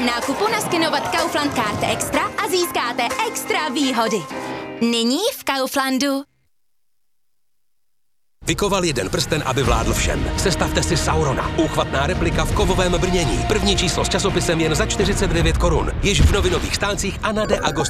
nákupu naskenovat Kaufland Card Extra a získáte extra výhody. Nyní v Kauflandu. Vykoval jeden prsten, aby vládl všem. Sestavte si Saurona. Úchvatná replika v kovovém brnění. První číslo s časopisem jen za 49 korun. Již v novinových stáncích a na